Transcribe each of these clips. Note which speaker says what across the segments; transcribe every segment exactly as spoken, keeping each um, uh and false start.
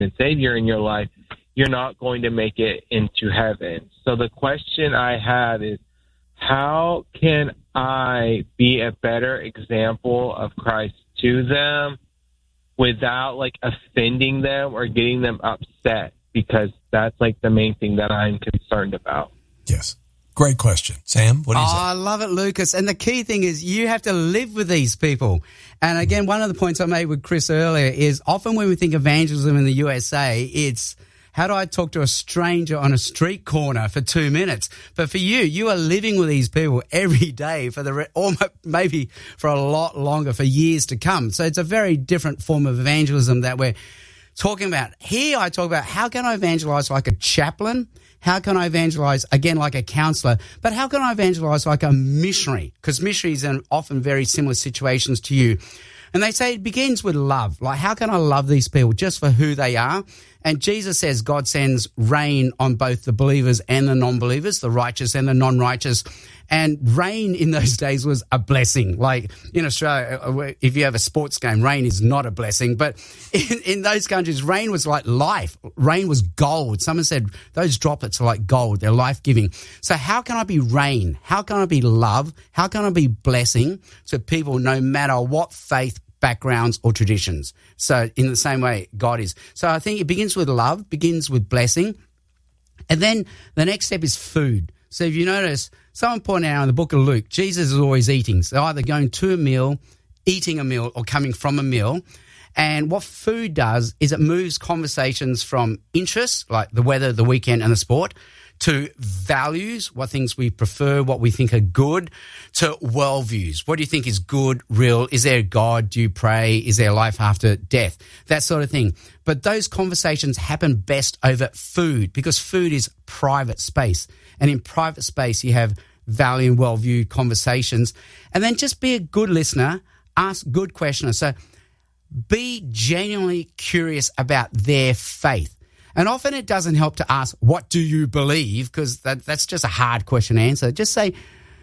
Speaker 1: and Savior in your life, you're not going to make it into heaven. So the question I have is, how can I be a better example of Christ to them without, like, offending them or getting them upset? Because that's, like, the main thing that I'm concerned about.
Speaker 2: Yes. Great question. Sam, what do you
Speaker 3: oh,
Speaker 2: say?
Speaker 3: I love it, Lucas. And the key thing is you have to live with these people. And again, one of the points I made with Chris earlier is often when we think evangelism in the U S A, it's how do I talk to a stranger on a street corner for two minutes? But for you, you are living with these people every day for the, re- almost maybe for a lot longer, for years to come. So it's a very different form of evangelism that we're talking about. Here I talk about how can I evangelize like a chaplain? How can I evangelize, again, like a counselor? But how can I evangelize like a missionary? Because missionaries are in often very similar situations to you. And they say it begins with love. Like, how can I love these people just for who they are? And Jesus says God sends rain on both the believers and the non-believers, the righteous and the non-righteous. And rain in those days was a blessing. Like in Australia, if you have a sports game, rain is not a blessing. But in, in those countries, rain was like life. Rain was gold. Someone said those droplets are like gold. They're life-giving. So how can I be rain? How can I be love? How can I be blessing to people no matter what faith, backgrounds or traditions? So in the same way God is. So I think it begins with love, begins with blessing. And then the next step is food. So if you notice, someone pointed out in the book of Luke, Jesus is always eating. So either going to a meal, eating a meal, or coming from a meal. And what food does is it moves conversations from interests, like the weather, the weekend, and the sport, to values, what things we prefer, what we think are good, to worldviews. What do you think is good, real? Is there a God? Do you pray? Is there life after death? That sort of thing. But those conversations happen best over food because food is private space. And in private space, you have value and worldview conversations. And then just be a good listener, ask good questions. So be genuinely curious about their faith. And often it doesn't help to ask, what do you believe? Because that, that's just a hard question to answer. Just say,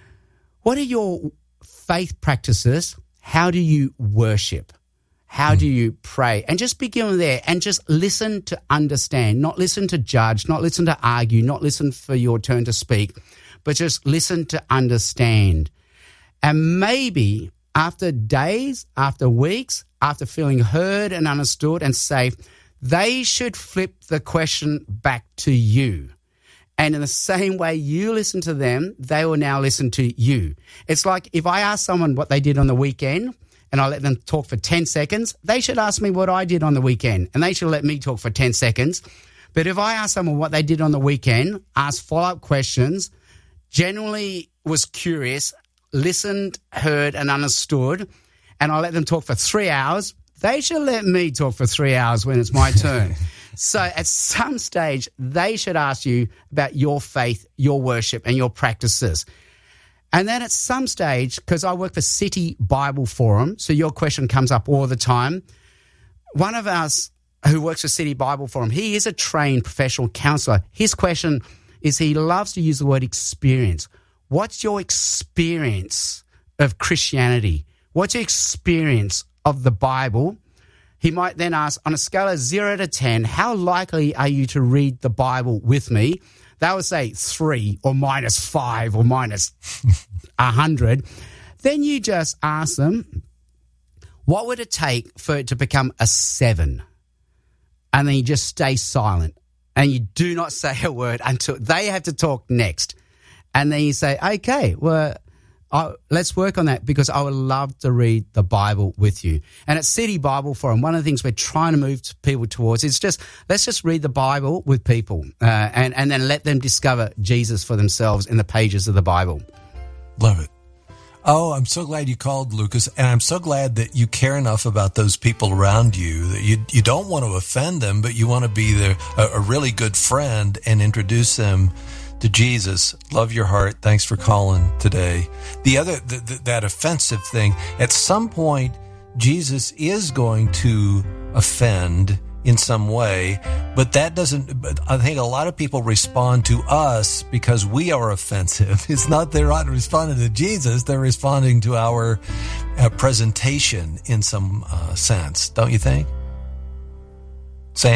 Speaker 3: what are your faith practices? How do you worship? How do you pray? And just begin there and just listen to understand, not listen to judge, not listen to argue, not listen for your turn to speak, but just listen to understand. And maybe after days, after weeks, after feeling heard and understood and safe, they should flip the question back to you. And in the same way you listen to them, they will now listen to you. It's like if I ask someone what they did on the weekend and I let them talk for ten seconds, they should ask me what I did on the weekend and they should let me talk for ten seconds. But if I ask someone what they did on the weekend, ask follow-up questions, genuinely was curious, listened, heard and understood, and I let them talk for three hours, they should let me talk for three hours when it's my turn. So at some stage, they should ask you about your faith, your worship, and your practices. And then at some stage, because I work for City Bible Forum, so your question comes up all the time, one of us who works for City Bible Forum, he is a trained professional counselor. His question is he loves to use the word experience. What's your experience of Christianity? What's your experience of the Bible? He might then ask, on a scale of zero to ten, how likely are you to read the Bible with me? They would say three or minus five or minus a hundred. Then you just ask them, what would it take for it to become a seven? And then you just stay silent and you do not say a word until they have to talk next. And then you say, okay, well, I, let's work on that because I would love to read the Bible with you. And at City Bible Forum, one of the things we're trying to move people towards is just, let's just read the Bible with people uh, and, and then let them discover Jesus for themselves in the pages of the Bible.
Speaker 2: Love it. Oh, I'm so glad you called, Lucas, and I'm so glad that you care enough about those people around you that you you don't want to offend them, but you want to be the, a, a really good friend and introduce them to Jesus. Love your heart. Thanks for calling today. The other, the, the, that offensive thing, at some point, Jesus is going to offend in some way, but that doesn't, but I think a lot of people respond to us because we are offensive. It's not they're not responding to Jesus, they're responding to our uh, presentation in some uh, sense, don't you think? Sam?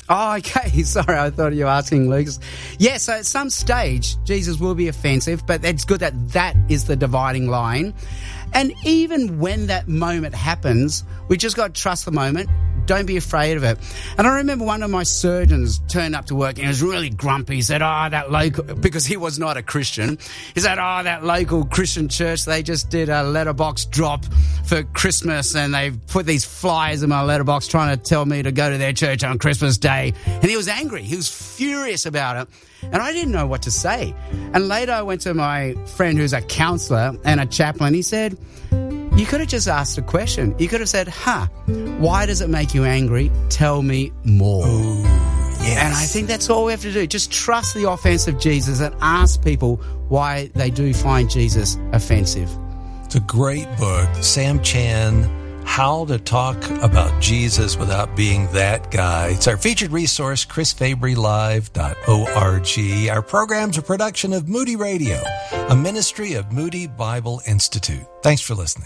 Speaker 3: Oh, okay. Sorry, I thought you were asking Lucas. Yeah, so at some stage, Jesus will be offensive, but it's good that that is the dividing line. And even when that moment happens, we just got to trust the moment. Don't be afraid of it. And I remember one of my surgeons turned up to work and he was really grumpy. He said, oh, that local, because he was not a Christian. He said, oh, that local Christian church, they just did a letterbox drop for Christmas and they put these flyers in my letterbox trying to tell me to go to their church on Christmas Day. And he was angry. He was furious about it. And I didn't know what to say. And later I went to my friend who's a counselor and a chaplain. He said, you could have just asked a question. You could have said, huh, why does it make you angry? Tell me more.
Speaker 2: Ooh, yes.
Speaker 3: And I think that's all we have to do. Just trust the offense of Jesus and ask people why they do find Jesus offensive.
Speaker 2: It's a great book. Sam Chan, How to Talk About Jesus Without Being That Guy. It's our featured resource, chris fabry live dot org. Our program's a production of Moody Radio, a ministry of Moody Bible Institute. Thanks for listening.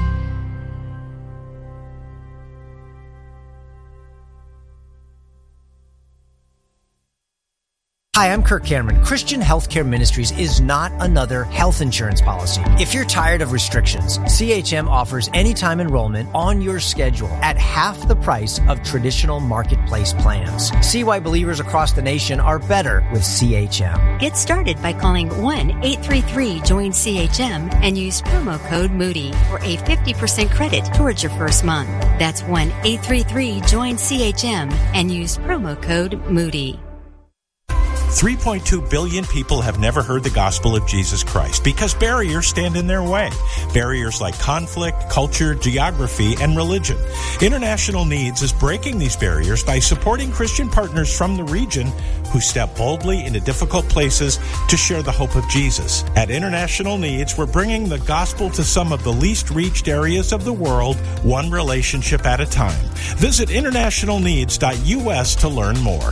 Speaker 4: Hi, I'm Kirk Cameron. Christian Healthcare Ministries is not another health insurance policy. If you're tired of restrictions, C H M offers anytime enrollment on your schedule at half the price of traditional marketplace plans. See why believers across the nation are better with C H M.
Speaker 5: Get started by calling one eight three three join C H M and use promo code Moody for a fifty percent credit towards your first month. That's one eight three three join C H M and use promo code Moody.
Speaker 6: three point two billion people have never heard the gospel of Jesus Christ because barriers stand in their way. Barriers like conflict, culture, geography, and religion. International Needs is breaking these barriers by supporting Christian partners from the region who step boldly into difficult places to share the hope of Jesus. At International Needs, we're bringing the gospel to some of the least reached areas of the world, one relationship at a time. Visit international needs dot U S to learn more.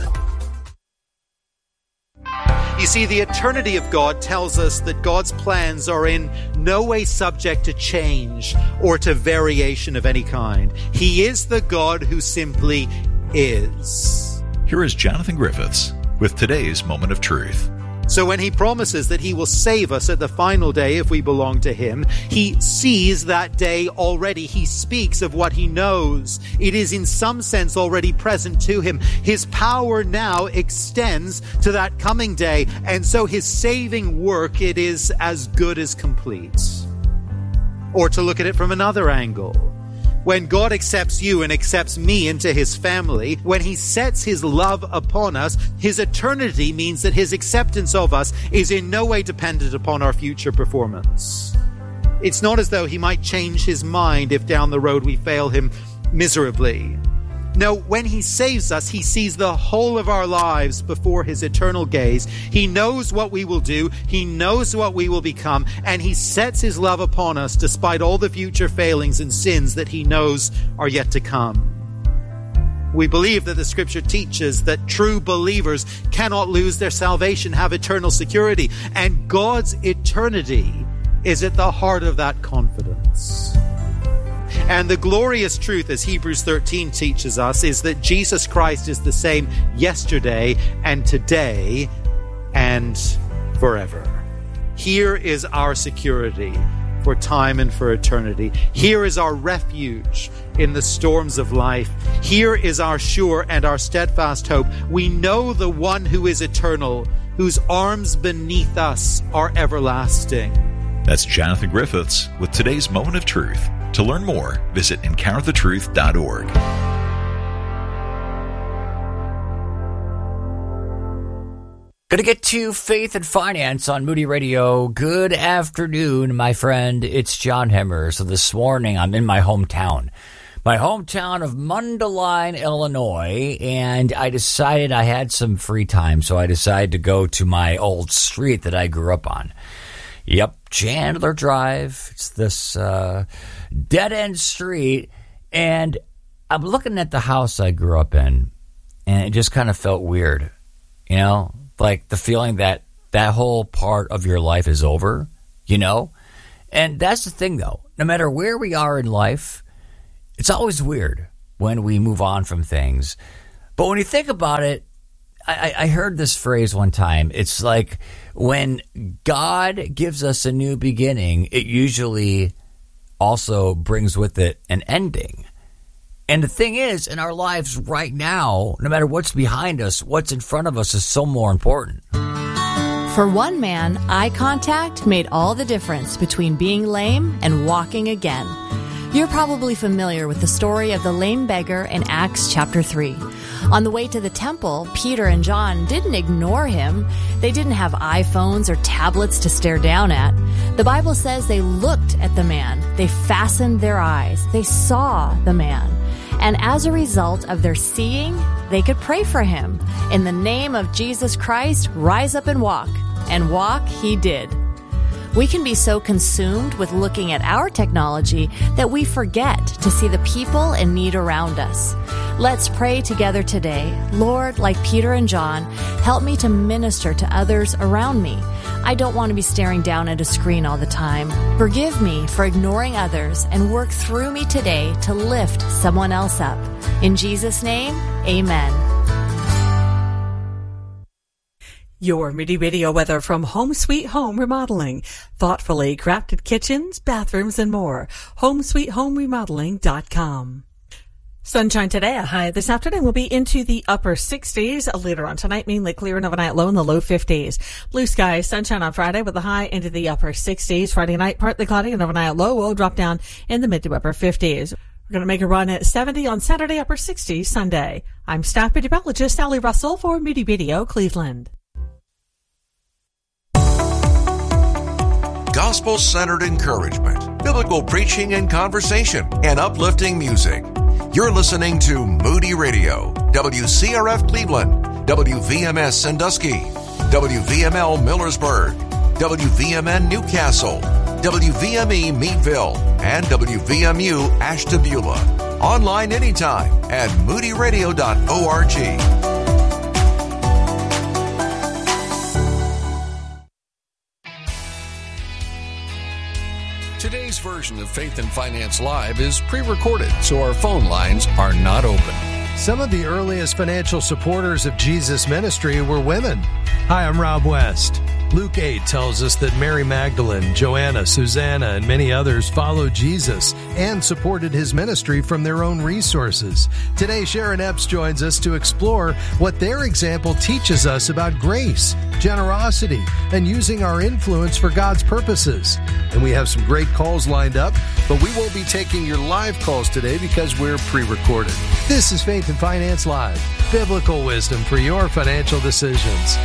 Speaker 7: You see, the eternity of God tells us that God's plans are in no way subject to change or to variation of any kind. He is the God who simply is.
Speaker 8: Here is Jonathan Griffiths with today's Moment of Truth.
Speaker 7: So when he promises that he will save us at the final day if we belong to him, he sees that day already. He speaks of what he knows. It is in some sense already present to him. His power now extends to that coming day. And so his saving work, it is as good as complete. Or to look at it from another angle, when God accepts you and accepts me into his family, when he sets his love upon us, his eternity means that his acceptance of us is in no way dependent upon our future performance. It's not as though he might change his mind if down the road we fail him miserably. No, when he saves us, he sees the whole of our lives before his eternal gaze. He knows what we will do. He knows what we will become. And he sets his love upon us despite all the future failings and sins that he knows are yet to come. We believe that the scripture teaches that true believers cannot lose their salvation, have eternal security. And God's eternity is at the heart of that confidence. And the glorious truth, as Hebrews thirteen teaches us, is that Jesus Christ is the same yesterday and today and forever. Here is our security for time and for eternity. Here is our refuge in the storms of life. Here is our sure and our steadfast hope. We know the one who is eternal, whose arms beneath us are everlasting.
Speaker 8: That's Jonathan Griffiths with today's Moment of Truth. To learn more, visit encounter the truth dot org.
Speaker 9: Gonna get to faith and finance on Moody Radio. Good afternoon, my friend. It's John Hemmer. So this morning I'm in my hometown. My hometown of Mundelein, Illinois, and I decided I had some free time, so I decided to go to my old street that I grew up on. Yep, Chandler Drive. It's this uh, dead-end street, and I'm looking at the house I grew up in, and it just kind of felt weird, you know? Like the feeling that that whole part of your life is over, you know? And that's the thing, though. No matter where we are in life, it's always weird when we move on from things. But when you think about it, I, I heard this phrase one time. It's like when God gives us a new beginning, it usually also brings with it an ending. And the thing is, in our lives right now, no matter what's behind us, what's in front of us is so more important.
Speaker 10: For one man, eye contact made all the difference between being lame and walking again. You're probably familiar with the story of the lame beggar in Acts chapter three. On the way to the temple, Peter and John didn't ignore him. They didn't have iPhones or tablets to stare down at. The Bible says they looked at the man. They fastened their eyes. They saw the man. And as a result of their seeing, they could pray for him. In the name of Jesus Christ, rise up and walk. And walk he did. We can be so consumed with looking at our technology that we forget to see the people in need around us. Let's pray together today. Lord, like Peter and John, help me to minister to others around me. I don't want to be staring down at a screen all the time. Forgive me for ignoring others and work through me today to lift someone else up. In Jesus' name, amen.
Speaker 11: Your Moody Radio weather from Home Sweet Home Remodeling. Thoughtfully crafted kitchens, bathrooms, and more. home sweet home remodeling dot com. Sunshine today, a high this afternoon will be into the upper sixties. Later on tonight, mainly clear and overnight low in the low fifties. Blue skies, sunshine on Friday with a high into the upper sixties. Friday night, partly cloudy and overnight low will drop down in the mid to upper fifties. We're going to make a run at seventy on Saturday, upper sixties Sunday. I'm staff meteorologist Sally Russell for Moody Radio Cleveland.
Speaker 12: Gospel-centered encouragement, biblical preaching and conversation, and uplifting music. You're listening to Moody Radio, W C R F Cleveland, W V M S Sandusky, W V M L Millersburg, W V M N Newcastle, W V M E Meadville, and W V M U Ashtabula. Online anytime at moody radio dot org. Today's version of Faith and Finance Live is pre-recorded, so our phone lines are not open.
Speaker 2: Some of the earliest financial supporters of Jesus' ministry were women. Hi, I'm Rob West. Luke eight tells us that Mary Magdalene, Joanna, Susanna, and many others followed Jesus and supported his ministry from their own resources. Today, Sharon Epps joins us to explore what their example teaches us about grace, generosity, and using our influence for God's purposes. And we have some great calls lined up, but we won't be taking your live calls today because we're pre-recorded. This is Faith and Finance Live, biblical wisdom for your financial decisions.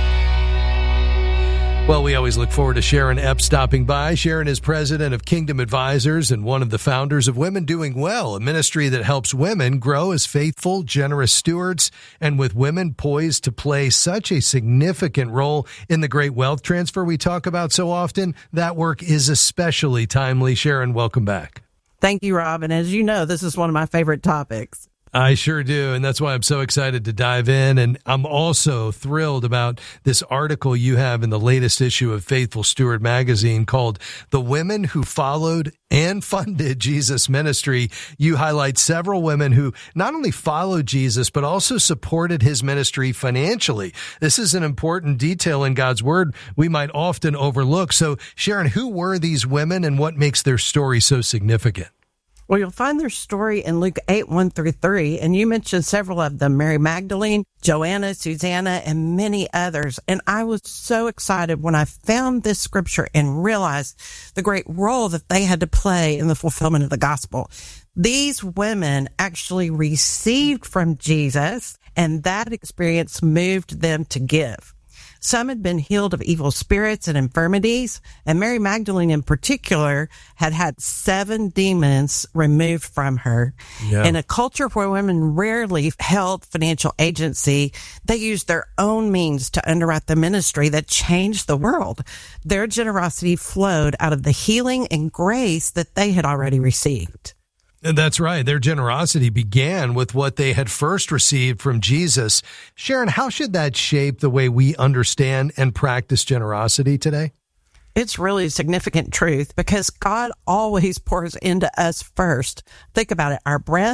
Speaker 2: Well, we always look forward to Sharon Epps stopping by. Sharon is president of Kingdom Advisors and one of the founders of Women Doing Well, a ministry that helps women grow as faithful, generous stewards, and with women poised to play such a significant role in the great wealth transfer we talk about so often. That work is especially timely. Sharon, welcome back.
Speaker 13: Thank you, Rob. And as you know, this is one of my favorite topics.
Speaker 2: I sure do, and that's why I'm so excited to dive in, and I'm also thrilled about this article you have in the latest issue of Faithful Steward magazine called The Women Who Followed and Funded Jesus' Ministry. You highlight several women who not only followed Jesus, but also supported his ministry financially. This is an important detail in God's Word we might often overlook. So, Sharon, who were these women and what makes their story so significant?
Speaker 13: Well, you'll find their story in Luke eight, one through three, and you mentioned several of them, Mary Magdalene, Joanna, Susanna, and many others. And I was so excited when I found this scripture and realized the great role that they had to play in the fulfillment of the gospel. These women actually received from Jesus, and that experience moved them to give. Some had been healed of evil spirits and infirmities, and Mary Magdalene in particular had had seven demons removed from her. Yeah. In a culture where women rarely held financial agency, they used their own means to underwrite the ministry that changed the world. Their generosity flowed out of the healing and grace that they had already received.
Speaker 2: That's right. Their generosity began with what they had first received from Jesus. Sharon, how should that shape the way we understand and practice generosity today?
Speaker 13: It's really a significant truth because God always pours into us first. Think about it. Our breath,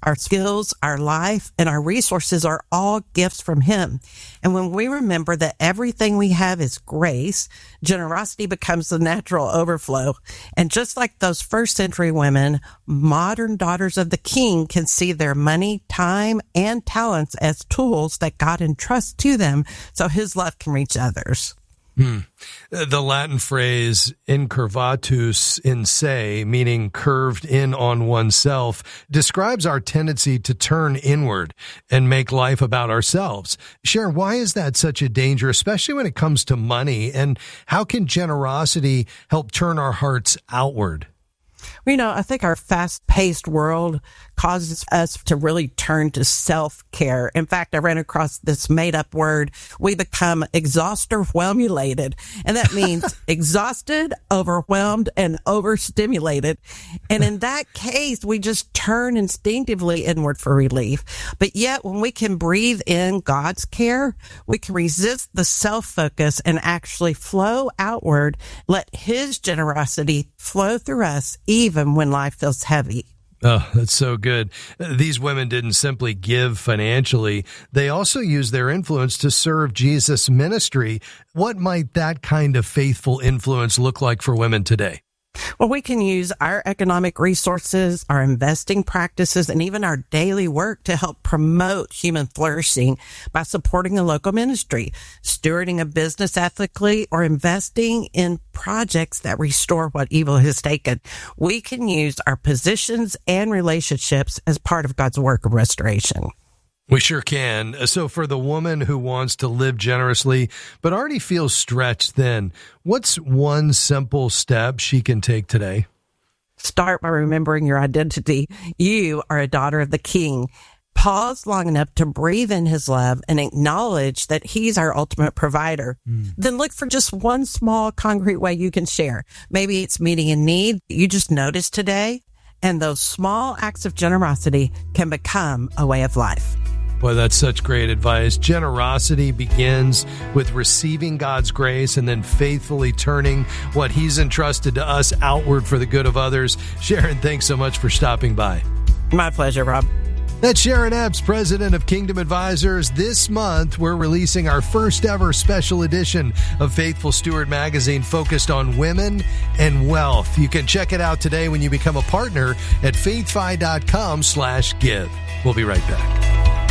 Speaker 13: Our skills, our life, and our resources are all gifts from Him. And when we remember that everything we have is grace, generosity becomes the natural overflow. And just like those first century women, modern daughters of the King can see their money, time, and talents as tools that God entrusts to them so His love can reach others.
Speaker 2: Hmm. The Latin phrase incurvatus in se, meaning curved in on oneself, describes our tendency to turn inward and make life about ourselves. Sharon, why is that such a danger, especially when it comes to money? And how can generosity help turn our hearts outward?
Speaker 13: You know, I think our fast-paced world causes us to really turn to self-care. In fact, I ran across this made-up word. We become exhauster-whelmulated, and that means exhausted, overwhelmed, and overstimulated. And in that case, we just turn instinctively inward for relief. But yet, when we can breathe in God's care, we can resist the self-focus and actually flow outward, let His generosity flow through us, even when life feels heavy.
Speaker 2: Oh, that's so good. These women didn't simply give financially. They also used their influence to serve Jesus' ministry. What might that kind of faithful influence look like for women today?
Speaker 13: Well, we can use our economic resources, our investing practices, and even our daily work to help promote human flourishing by supporting a local ministry, stewarding a business ethically, or investing in projects that restore what evil has taken. We can use our positions and relationships as part of God's work of restoration.
Speaker 2: We sure can. So for the woman who wants to live generously but already feels stretched thin, what's one simple step she can take today?
Speaker 13: Start by remembering your identity. You are a daughter of the King. Pause long enough to breathe in His love and acknowledge that He's our ultimate provider. Mm. Then look for just one small, concrete way you can share. Maybe it's meeting a need you just noticed today, and those small acts of generosity can become a way of life.
Speaker 2: Boy, that's such great advice. Generosity begins with receiving God's grace and then faithfully turning what He's entrusted to us outward for the good of others. Sharon, thanks so much for stopping by.
Speaker 13: My pleasure, Rob.
Speaker 2: That's Sharon Epps, president of Kingdom Advisors. This month, we're releasing our first ever special edition of Faithful Steward magazine focused on women and wealth. You can check it out today when you become a partner at faithfi.com slash give. We'll be right back.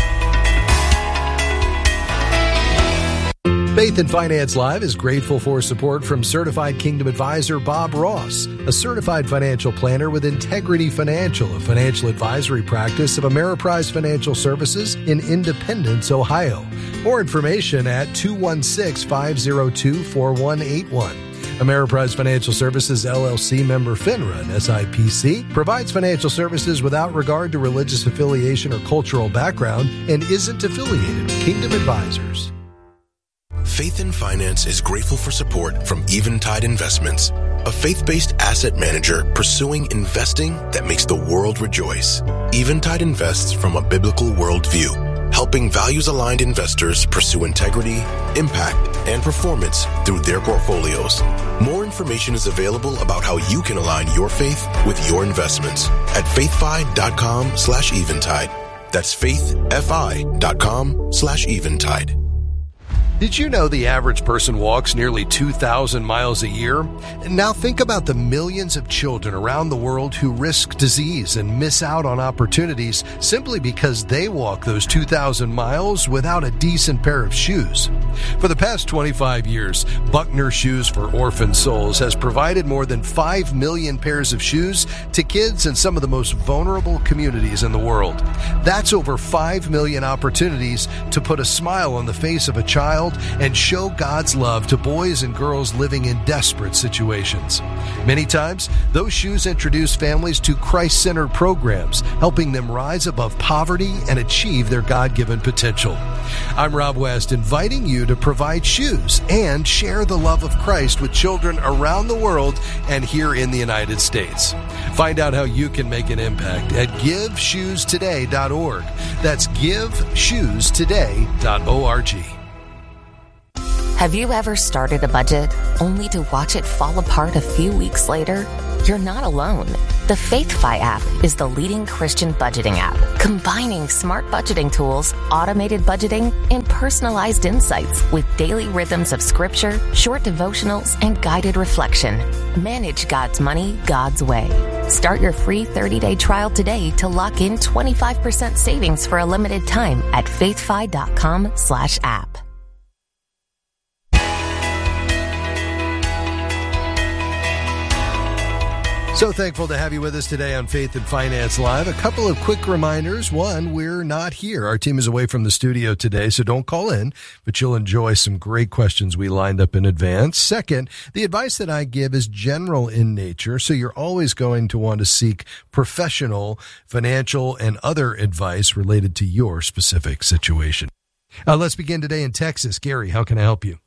Speaker 2: Faith and Finance Live is grateful for support from Certified Kingdom Advisor Bob Ross, a certified financial planner with Integrity Financial, a financial advisory practice of Ameriprise Financial Services in Independence, Ohio. More information at two one six, five zero two, four one eight one. Ameriprise Financial Services, L L C member FINRA and S I P C, provides financial services without regard to religious affiliation or cultural background and isn't affiliated with Kingdom Advisors.
Speaker 14: Faith and Finance is grateful for support from Eventide Investments, a faith-based asset manager pursuing investing that makes the world rejoice. Eventide invests from a biblical worldview, helping values-aligned investors pursue integrity, impact, and performance through their portfolios. More information is available about how you can align your faith with your investments at faithfi.com slash eventide. That's faithfi.com slash eventide.
Speaker 2: Did you know the average person walks nearly two thousand miles a year? Now think about the millions of children around the world who risk disease and miss out on opportunities simply because they walk those two thousand miles without a decent pair of shoes. For the past twenty-five years, Buckner Shoes for Orphan Souls has provided more than five million pairs of shoes to kids in some of the most vulnerable communities in the world. That's over five million opportunities to put a smile on the face of a child and show God's love to boys and girls living in desperate situations. Many times, those shoes introduce families to Christ-centered programs, helping them rise above poverty and achieve their God-given potential. I'm Rob West, inviting you to provide shoes and share the love of Christ with children around the world and here in the United States. Find out how you can make an impact at give shoes today dot org. That's give shoes today dot org.
Speaker 15: Have you ever started a budget only to watch it fall apart a few weeks later? You're not alone. The FaithFi app is the leading Christian budgeting app, combining smart budgeting tools, automated budgeting, and personalized insights with daily rhythms of scripture, short devotionals, and guided reflection. Manage God's money God's way. Start your free thirty-day trial today to lock in twenty-five percent savings for a limited time at faithfi.com slash app.
Speaker 16: So thankful to have you with us today on Faith and Finance Live. A couple of quick reminders. One, we're not here. Our team is away from the studio today, so don't call in, but you'll enjoy some great questions we lined up in advance. Second, the advice that I give is general in nature, so you're always going to want to seek professional, financial, and other advice related to your specific situation. Uh, let's begin today in Texas. Gary, how can I help you?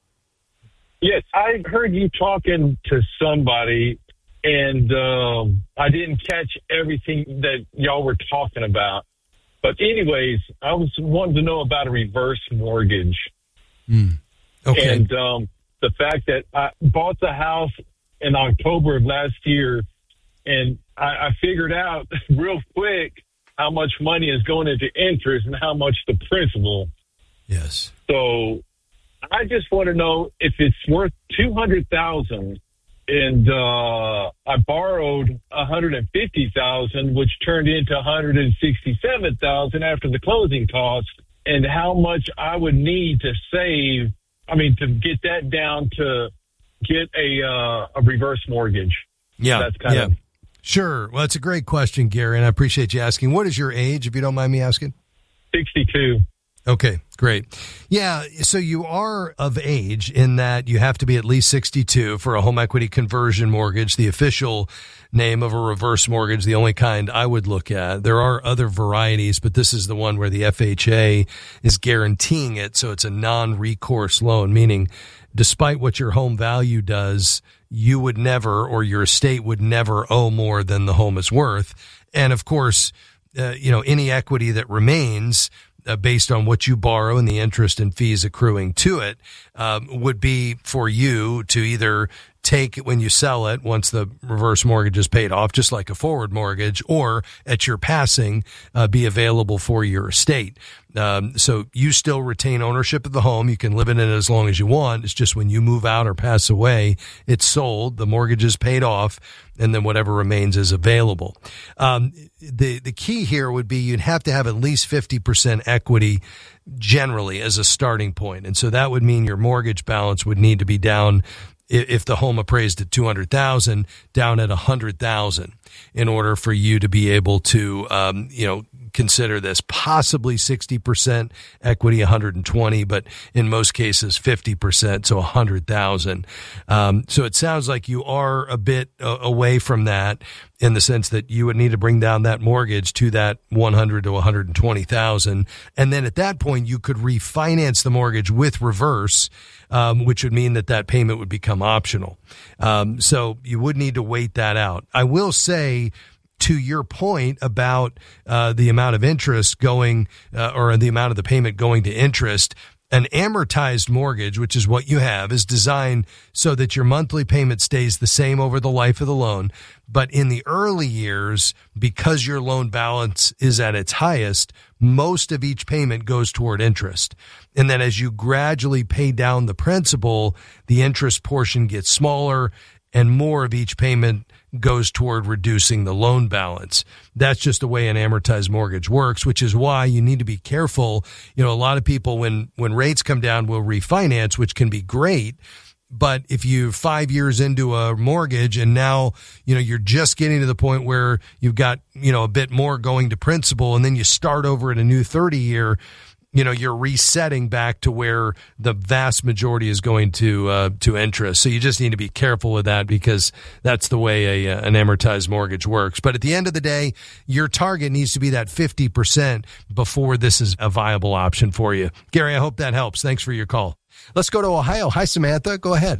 Speaker 17: Yes, I heard you talking to somebody, and um, I didn't catch everything that y'all were talking about. But anyways, I was wanting to know about a reverse mortgage.
Speaker 16: Mm. Okay.
Speaker 17: And um, the fact that I bought the house in October of last year, and I, I figured out real quick how much money is going into interest and how much the principal.
Speaker 16: Yes.
Speaker 17: So I just want to know if it's worth two hundred thousand dollars. And uh, I borrowed one hundred fifty thousand dollars, which turned into one hundred sixty-seven thousand dollars after the closing costs, and how much I would need to save, I mean, to get that down to get a uh, a reverse mortgage.
Speaker 16: Yeah,
Speaker 17: That's kind
Speaker 16: yeah.
Speaker 17: of
Speaker 16: Sure. Well, it's a great question, Gary, and I appreciate you asking. What is your age, if you don't mind me asking?
Speaker 17: sixty-two.
Speaker 16: Okay, great. Yeah, so you are of age in that you have to be at least sixty-two for a home equity conversion mortgage, the official name of a reverse mortgage, the only kind I would look at. There are other varieties, but this is the one where the F H A is guaranteeing it, so it's a non-recourse loan, meaning despite what your home value does, you would never, or your estate would never owe more than the home is worth. And of course, uh, you know, any equity that remains Uh, based on what you borrow and the interest and fees accruing to it, um, would be for you to either take when you sell it once the reverse mortgage is paid off, just like a forward mortgage, or at your passing, uh, be available for your estate. Um, so you still retain ownership of the home. You can live in it as long as you want. It's just when you move out or pass away, it's sold, the mortgage is paid off, and then whatever remains is available. Um, the, the key here would be you'd have to have at least fifty percent equity generally as a starting point. And so that would mean your mortgage balance would need to be down, if the home appraised at two hundred thousand dollars, down at one hundred thousand dollars in order for you to be able to, um, you know, consider this. Possibly sixty percent equity, one hundred twenty, but in most cases fifty percent, so one hundred thousand. Um, so it sounds like you are a bit uh, away from that in the sense that you would need to bring down that mortgage to that one hundred to one hundred twenty thousand. And then at that point, you could refinance the mortgage with reverse, um, which would mean that that payment would become optional. Um, so you would need to wait that out. I will say, to your point about uh, the amount of interest going uh, or the amount of the payment going to interest, an amortized mortgage, which is what you have, is designed so that your monthly payment stays the same over the life of the loan. But in the early years, because your loan balance is at its highest, most of each payment goes toward interest. And then as you gradually pay down the principal, the interest portion gets smaller and more of each payment goes toward reducing the loan balance. That's just the way an amortized mortgage works, which is why you need to be careful. You know, a lot of people, when, when rates come down, will refinance, which can be great. But if you're five years into a mortgage and now, you know, you're just getting to the point where you've got, you know, a bit more going to principal, and then you start over at a new thirty year, you know, you're resetting back to where the vast majority is going to uh, to interest. So you just need to be careful with that, because that's the way a, an amortized mortgage works. But at the end of the day, your target needs to be that fifty percent before this is a viable option for you. Gary, I hope that helps. Thanks for your call. Let's go to Ohio. Hi, Samantha. Go ahead.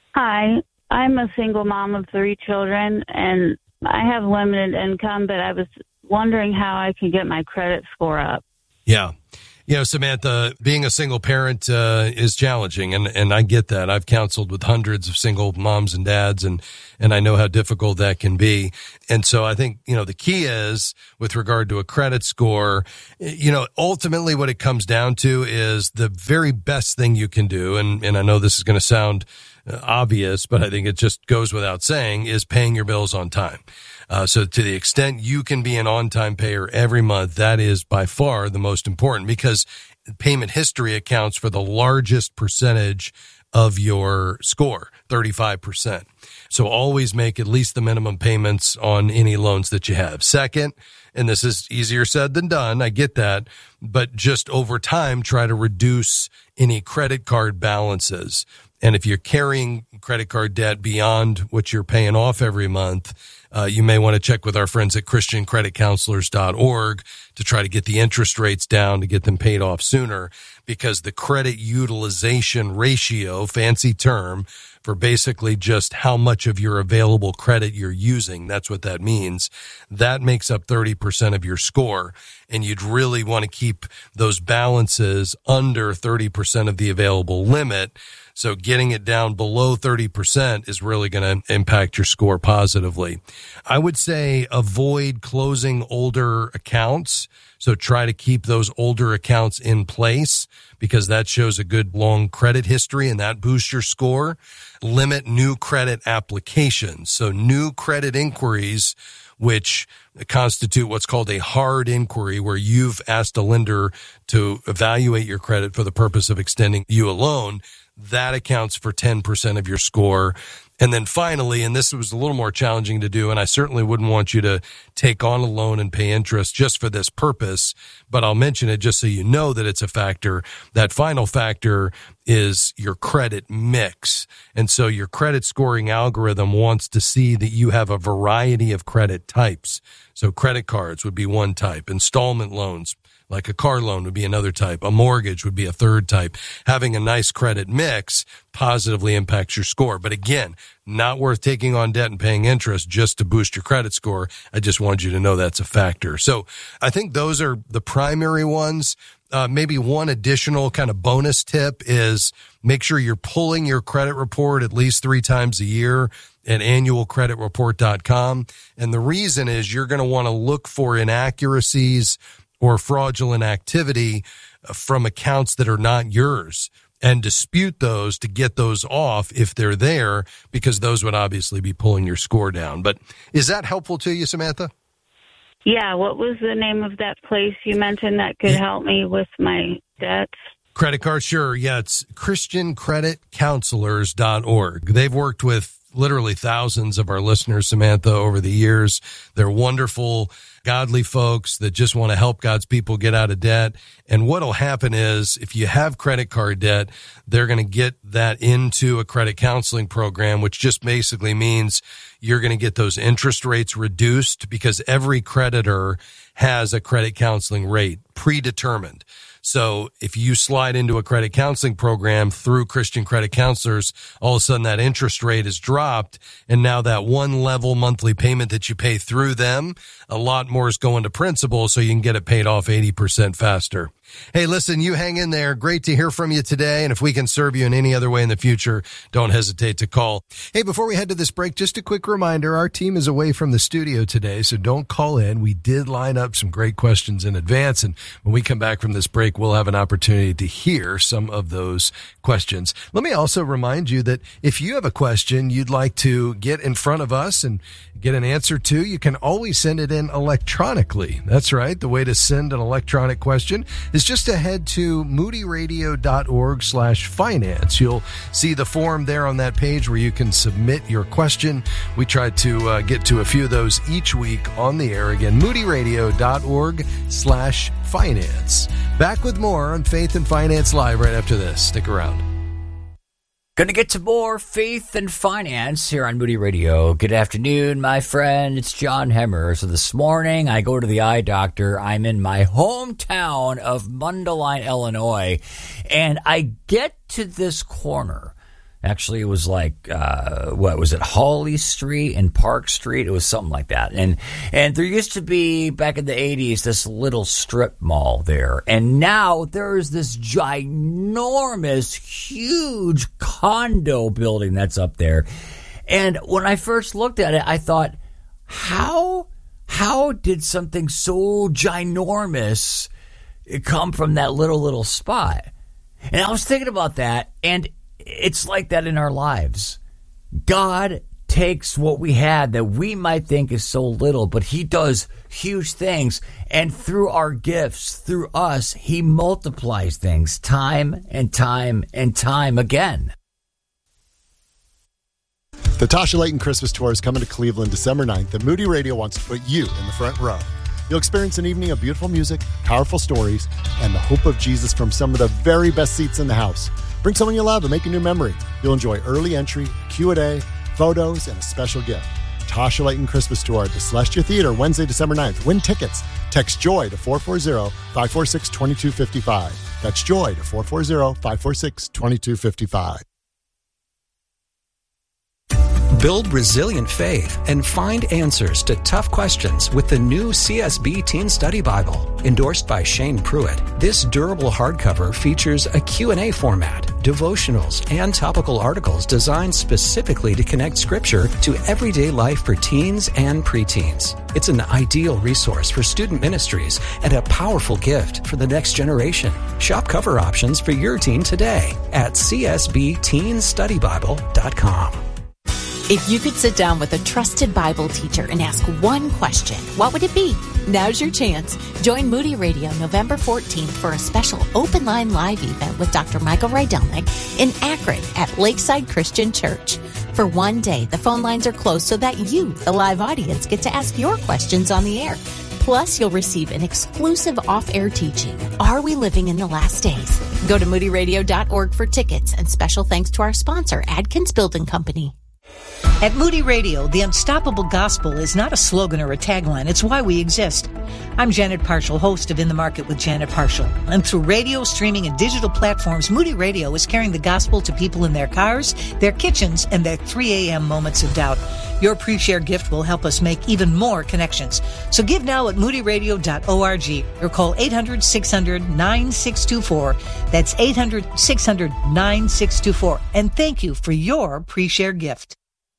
Speaker 18: Hi. I'm a single mom of three children, and I have limited income, but I was wondering how I could get my credit score up.
Speaker 16: Yeah. You know, Samantha, being a single parent uh, is challenging, and, and I get that. I've counseled with hundreds of single moms and dads, and, and I know how difficult that can be. And so I think, you know, the key is with regard to a credit score, you know, ultimately what it comes down to is the very best thing you can do, and, and I know this is going to sound obvious, but I think it just goes without saying, is paying your bills on time. Uh, so to the extent you can be an on-time payer every month, that is by far the most important, because payment history accounts for the largest percentage of your score, thirty-five percent. So always make at least the minimum payments on any loans that you have. Second, and this is easier said than done, I get that, but just over time, try to reduce any credit card balances. And if you're carrying credit card debt beyond what you're paying off every month, uh, you may want to check with our friends at Christian Credit Counselors dot org to try to get the interest rates down to get them paid off sooner, because the credit utilization ratio, fancy term, for basically just how much of your available credit you're using, that's what that means, that makes up thirty percent of your score. And you'd really want to keep those balances under thirty percent of the available limit. So getting it down below thirty percent is really going to impact your score positively. I would say avoid closing older accounts. So try to keep those older accounts in place, because that shows a good long credit history and that boosts your score. Limit new credit applications. So new credit inquiries, which constitute what's called a hard inquiry, where you've asked a lender to evaluate your credit for the purpose of extending you a loan, that accounts for ten percent of your score. And then finally, and this was a little more challenging to do, and I certainly wouldn't want you to take on a loan and pay interest just for this purpose, but I'll mention it just so you know that it's a factor. That final factor is your credit mix. And so your credit scoring algorithm wants to see that you have a variety of credit types. So credit cards would be one type, installment loans, like a car loan, would be another type. A mortgage would be a third type. Having a nice credit mix positively impacts your score. But again, not worth taking on debt and paying interest just to boost your credit score. I just wanted you to know that's a factor. So I think those are the primary ones. Uh, maybe one additional kind of bonus tip is make sure you're pulling your credit report at least three times a year at annual credit report dot com. And the reason is you're going to want to look for inaccuracies or fraudulent activity from accounts that are not yours and dispute those to get those off if they're there, because those would obviously be pulling your score down. But is that helpful to you, Samantha?
Speaker 18: Yeah, what was the name of that place you mentioned that could help me with my debts?
Speaker 16: Credit card, sure. Yeah, it's Christian Credit Counselors dot org. They've worked with literally thousands of our listeners, Samantha, over the years. They're wonderful, godly folks that just want to help God's people get out of debt. And what'll happen is if you have credit card debt, they're going to get that into a credit counseling program, which just basically means you're going to get those interest rates reduced, because every creditor has a credit counseling rate predetermined. So if you slide into a credit counseling program through Christian Credit Counselors, all of a sudden that interest rate is dropped. And now that one level monthly payment that you pay through them, a lot more is going to principal, so you can get it paid off eighty percent faster. Hey, listen, you hang in there. Great to hear from you today. And if we can serve you in any other way in the future, don't hesitate to call. Hey, before we head to this break, just a quick reminder, our team is away from the studio today, so don't call in. We did line up some great questions in advance, and when we come back from this break, we'll have an opportunity to hear some of those questions. Let me also remind you that if you have a question you'd like to get in front of us and get an answer to, you can always send it in electronically. That's right. The way to send an electronic question is just to head to moody radio dot org slash finance. You'll see the form there on that page where you can submit your question. We try to uh, get to a few of those each week on the air. Again, moody radio dot org slash finance. Back with more on Faith and Finance Live right after this. Stick around.
Speaker 9: Going to get to more Faith and Finance here on Moody Radio. Good afternoon, my friend. It's John Hemmer. So this morning I go to the eye doctor. I'm in my hometown of Mundelein, Illinois, and I get to this corner Actually, it was like, uh, what was it, Hawley Street and Park Street? It was something like that. And and there used to be, back in the eighties, this little strip mall there. And now there's this ginormous, huge condo building that's up there. And when I first looked at it, I thought, how, how did something so ginormous come from that little, little spot? And I was thinking about that, and it's like that in our lives. God takes what we had that we might think is so little, but he does huge things. And through our gifts, through us, he multiplies things time and time and time again.
Speaker 19: The Tasha Layton Christmas Tour is coming to Cleveland December ninth, and Moody Radio wants to put you in the front row. You'll experience an evening of beautiful music, powerful stories, and the hope of Jesus from some of the very best seats in the house. Bring someone you love and make a new memory. You'll enjoy early entry, Q and A, photos, and a special gift. Tasha Layton Christmas Tour at the Celestia Theater, Wednesday, December ninth. Win tickets. Text JOY to four four zero, five four six, two two five five. That's JOY to four four zero, five four six, two two five five.
Speaker 20: Build resilient faith and find answers to tough questions with the new C S B Teen Study Bible. Endorsed by Shane Pruitt, this durable hardcover features a Q and A format, devotionals, and topical articles designed specifically to connect Scripture to everyday life for teens and preteens. It's an ideal resource for student ministries and a powerful gift for the next generation. Shop cover options for your teen today at c s b teen study bible dot com.
Speaker 21: If you could sit down with a trusted Bible teacher and ask one question, what would it be? Now's your chance. Join Moody Radio November fourteenth for a special open line live event with Doctor Michael Rydelnik in Akron at Lakeside Christian Church. For one day, the phone lines are closed so that you, the live audience, get to ask your questions on the air. Plus, you'll receive an exclusive off-air teaching, Are We Living in the Last Days? Go to moody radio dot org for tickets, and special thanks to our sponsor, Adkins Building Company.
Speaker 22: At Moody Radio, the unstoppable gospel is not a slogan or a tagline. It's why we exist. I'm Janet Parshall, host of In the Market with Janet Parshall. And through radio, streaming, and digital platforms, Moody Radio is carrying the gospel to people in their cars, their kitchens, and their three a.m. moments of doubt. Your pre-share gift will help us make even more connections. So give now at moody radio dot org or call eight hundred, six hundred, nine six two four. That's eight hundred, six hundred, nine six two four. And thank you for your pre-share gift.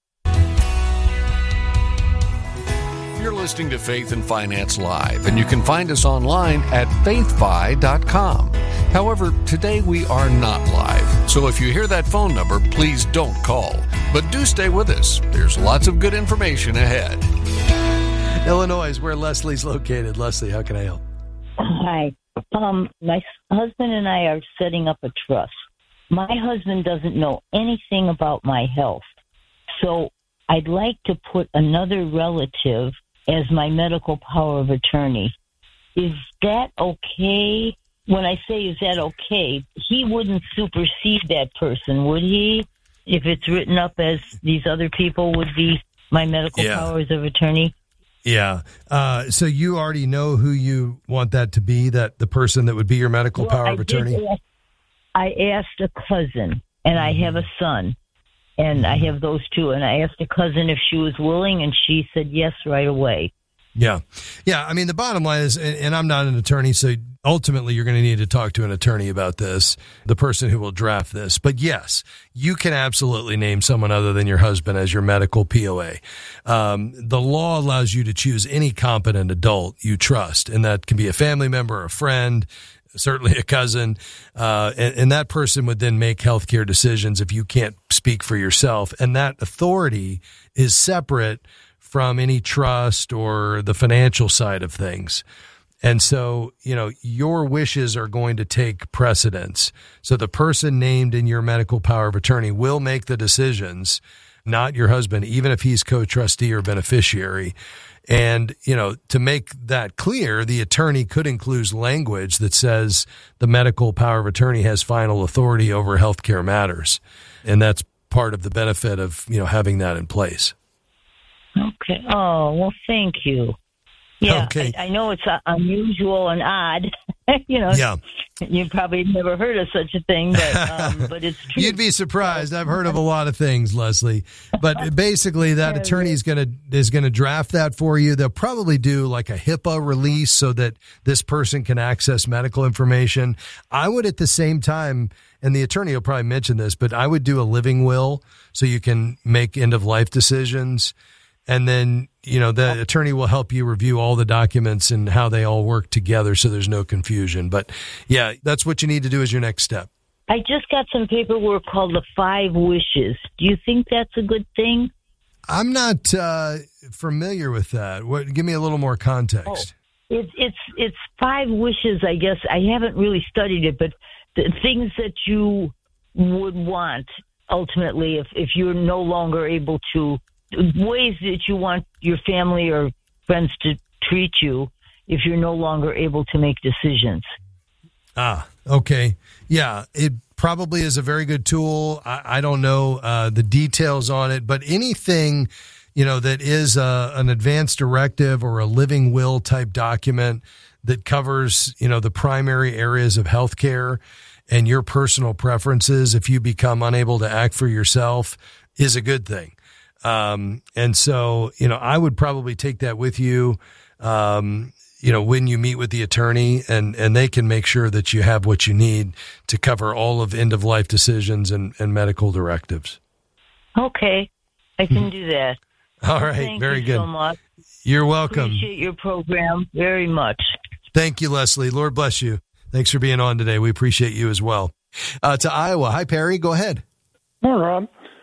Speaker 12: You're listening to Faith and Finance Live, and you can find us online at faith fi dot com. However, today we are not live, so if you hear that phone number, please don't call. But do stay with us. There's lots of good information ahead.
Speaker 16: Illinois is where Leslie's located. Leslie, how can I help?
Speaker 23: Hi. Um, my husband and I are setting up a trust. My husband doesn't know anything about my health, so I'd like to put another relative as my medical power of attorney. Is that okay? When I say is that okay, he wouldn't supersede that person, would he? If it's written up as these other people would be my medical
Speaker 16: Yeah.
Speaker 23: powers of attorney?
Speaker 16: Yeah. Uh, so you already know who you want that to be, that the person that would be your medical
Speaker 23: Well,
Speaker 16: power
Speaker 23: I
Speaker 16: of
Speaker 23: did
Speaker 16: attorney?
Speaker 23: ask- I asked a cousin, and I have a son, and I have those two, and I asked a cousin if she was willing, and she said yes right away.
Speaker 16: Yeah. Yeah. I mean, the bottom line is, and, and I'm not an attorney, so ultimately you're going to need to talk to an attorney about this, the person who will draft this. But yes, you can absolutely name someone other than your husband as your medical P O A. Um, the law allows you to choose any competent adult you trust, and that can be a family member, a friend, certainly a cousin, uh, and, and that person would then make healthcare decisions if you can't speak for yourself. And that authority is separate from any trust or the financial side of things. And so, you know, your wishes are going to take precedence. So the person named in your medical power of attorney will make the decisions, not your husband, even if he's co-trustee or beneficiary. And, you know, to make that clear, the attorney could include language that says the medical power of attorney has final authority over healthcare matters. And that's part of the benefit of, you know, having that in place.
Speaker 23: Okay. Oh, well, thank you. Yeah,
Speaker 16: Okay.
Speaker 23: I, I know it's uh, unusual and odd, you know,
Speaker 16: yeah.
Speaker 23: you probably never heard of such a thing, but um, but it's true.
Speaker 16: You'd be surprised. I've heard of a lot of things, Leslie. But basically, that attorney is going to is going to draft that for you. They'll probably do like a HIPAA release so that this person can access medical information. I would at the same time, and the attorney will probably mention this, but I would do a living will so you can make end of life decisions. And then, you know, the attorney will help you review all the documents and how they all work together so there's no confusion. But, yeah, that's what you need to do as your next step.
Speaker 23: I just got some paperwork called the Five Wishes. Do you think that's a good thing?
Speaker 16: I'm not uh, familiar with that. What? Give me a little more context.
Speaker 23: Oh, it, it's it's five wishes, I guess. I haven't really studied it, but the things that you would want ultimately if, if you're no longer able to, ways that you want your family or friends to treat you if you're no longer able to make decisions.
Speaker 16: Ah, okay. Yeah, it probably is a very good tool. I, I don't know uh, the details on it, but anything, you know, that is a, an advance directive or a living will type document that covers, you know, the primary areas of healthcare and your personal preferences, if you become unable to act for yourself, is a good thing. Um, and so, you know, I would probably take that with you, um, you know, when you meet with the attorney, and, and they can make sure that you have what you need to cover all of end of life decisions and, and medical directives.
Speaker 23: Okay. I can do that.
Speaker 16: All right.
Speaker 23: Thank
Speaker 16: very
Speaker 23: you
Speaker 16: good.
Speaker 23: so much.
Speaker 16: You're welcome.
Speaker 23: Appreciate your program very much.
Speaker 16: Thank you, Leslie. Lord bless you. Thanks for being on today. We appreciate you as well. Uh, to Iowa. Hi, Perry. Go ahead.
Speaker 1: Hi, Rob.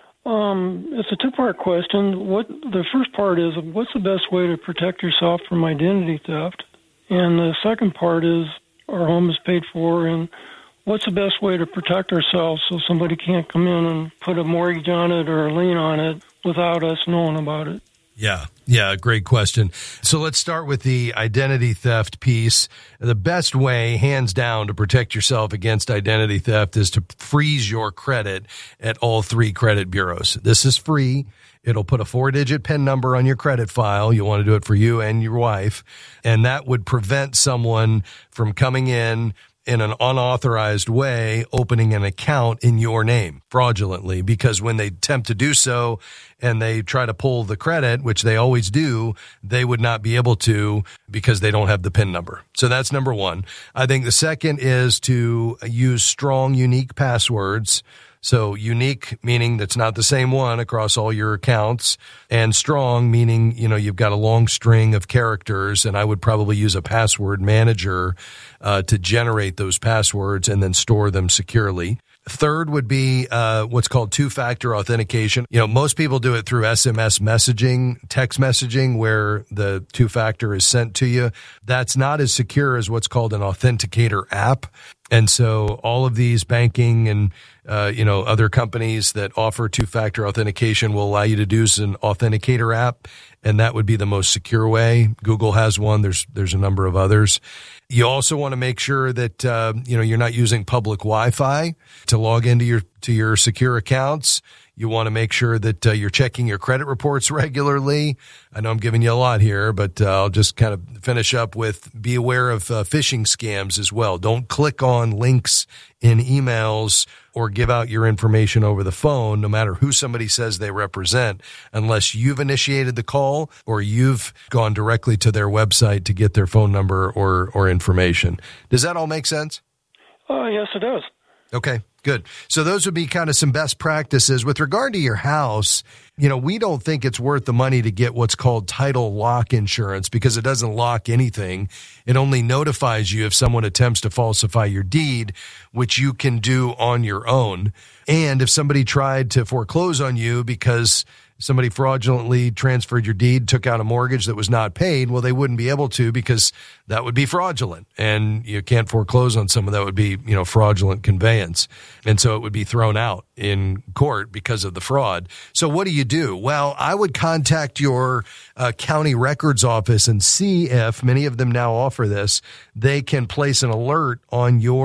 Speaker 1: Um, it's a two-part question. What the first part is, what's the best way to protect yourself from identity theft? And the second part is, our home is paid for, and what's the best way to protect ourselves so somebody can't come in and put a mortgage on it or a lien on it without us knowing about it?
Speaker 16: Yeah. Yeah. Great question. So let's start with the identity theft piece. The best way, hands down, to protect yourself against identity theft is to freeze your credit at all three credit bureaus. This is free. It'll put a four digit PIN number on your credit file. You want to do it for you and your wife. And that would prevent someone from coming in in an unauthorized way, opening an account in your name fraudulently, because when they attempt to do so and they try to pull the credit, which they always do, they would not be able to because they don't have the PIN number. So that's number one. I think the second is to use strong, unique passwords. So unique meaning that's not the same one across all your accounts, and strong meaning, you know, you've got a long string of characters, and I would probably use a password manager uh, to generate those passwords and then store them securely. Third would be uh, what's called two-factor authentication. You know, most people do it through S M S messaging, text messaging, where the two-factor is sent to you. That's not as secure as what's called an authenticator app. And so all of these banking and, uh, you know, other companies that offer two-factor authentication will allow you to do an authenticator app, and that would be the most secure way. Google has one. There's there's a number of others. You also want to make sure that, uh, you know, you're not using public Wi-Fi to log into your to your secure accounts. You want to make sure that uh, you're checking your credit reports regularly. I know I'm giving you a lot here, but uh, I'll just kind of finish up with be aware of uh, phishing scams as well. Don't click on links in emails or give out your information over the phone, no matter who somebody says they represent, unless you've initiated the call or you've gone directly to their website to get their phone number or, or information. Does that all make sense?
Speaker 1: Oh, yes, it does.
Speaker 16: Okay, good. So those would be kind of some best practices. With regard to your house, you know, we don't think it's worth the money to get what's called title lock insurance because it doesn't lock anything. It only notifies you if someone attempts to falsify your deed, which you can do on your own. And if somebody tried to foreclose on you because somebody fraudulently transferred your deed, took out a mortgage that was not paid, well, they wouldn't be able to because that would be fraudulent. And you can't foreclose on someone that would be, you know, fraudulent conveyance. And so it would be thrown out in court because of the fraud. So what do you do? Well, I would contact your uh, county records office and see if, many of them now offer this, they can place an alert on your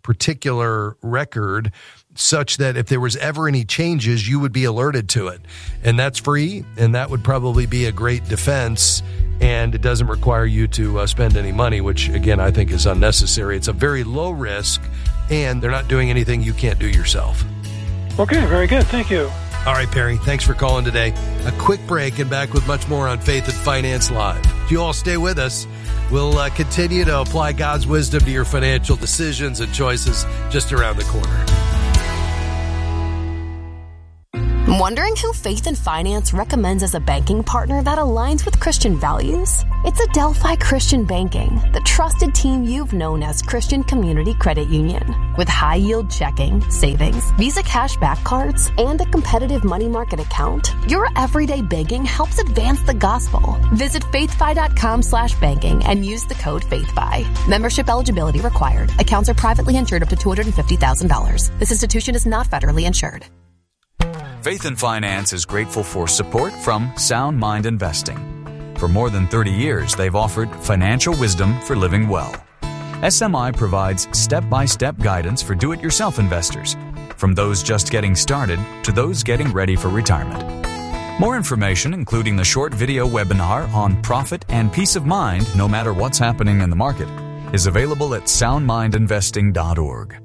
Speaker 16: particular record such that if there was ever any changes, you would be alerted to it. And that's free, and that would probably be a great defense, and it doesn't require you to uh, spend any money, which, again, I think is unnecessary. It's a very low risk, and they're not doing anything you can't do yourself.
Speaker 1: Okay, very good. Thank you.
Speaker 16: All right, Perry, thanks for calling today. A quick break and back with much more on Faith and Finance Live. If you all stay with us, we'll uh, continue to apply God's wisdom to your financial decisions and choices just around the corner.
Speaker 3: Wondering who Faith and Finance recommends as a banking partner that aligns with Christian values? It's Adelphi Christian Banking, the trusted team you've known as Christian Community Credit Union. With high-yield checking, savings, Visa cashback cards, and a competitive money market account, your everyday banking helps advance the gospel. Visit faithfi.com slash banking and use the code FaithFi. Membership eligibility required. Accounts are privately insured up to two hundred fifty thousand dollars. This institution is not federally insured.
Speaker 4: Faith and Finance is grateful for support from Sound Mind Investing. For more than thirty years, they've offered financial wisdom for living well. S M I provides step-by-step guidance for do-it-yourself investors, from those just getting started to those getting ready for retirement. More information, including the short video webinar on profit and peace of mind no matter what's happening in the market, is available at sound mind investing dot org.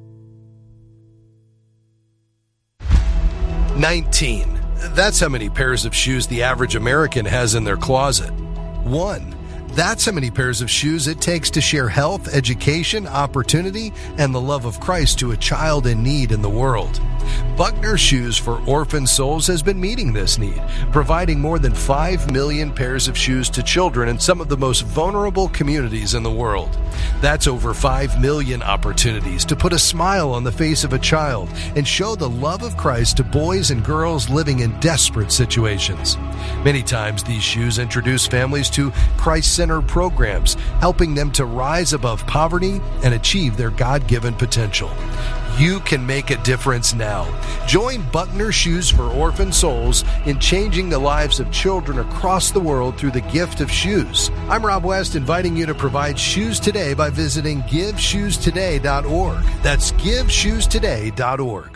Speaker 16: nineteen. That's how many pairs of shoes the average American has in their closet. One. That's how many pairs of shoes it takes to share health, education, opportunity, and the love of Christ to a child in need in the world. Buckner Shoes for Orphan Souls has been meeting this need, providing more than five million pairs of shoes to children in some of the most vulnerable communities in the world. That's over five million opportunities to put a smile on the face of a child and show the love of Christ to boys and girls living in desperate situations. Many times these shoes introduce families to Christ-centered programs, helping them to rise above poverty and achieve their God-given potential. You can make a difference now. Join Buckner Shoes for Orphan Souls in changing the lives of children across the world through the gift of shoes. I'm Rob West, inviting you to provide shoes today by visiting give shoes today dot org. That's give shoes today dot org.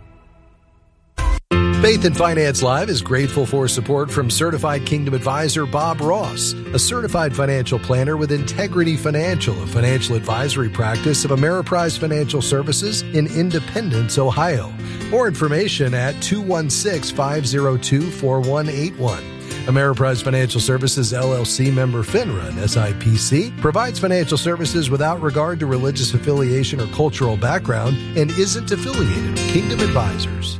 Speaker 16: Faith and Finance Live is grateful for support from Certified Kingdom Advisor Bob Ross, a certified financial planner with Integrity Financial, a financial advisory practice of Ameriprise Financial Services in Independence, Ohio. More information at two one six, five zero two, four one eight one. Ameriprise Financial Services, L L C, member FINRA and S I P C, provides financial services without regard to religious affiliation or cultural background and isn't affiliated with Kingdom Advisors.